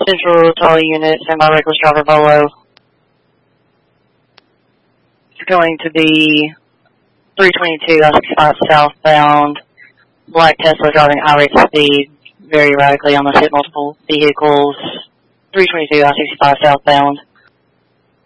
Central Tally Unit, standby reckless driver Bolo. It's going to be 322 I-65 southbound. Black Tesla driving high rate speed, very erratically, almost hit multiple vehicles. 322 I-65 southbound.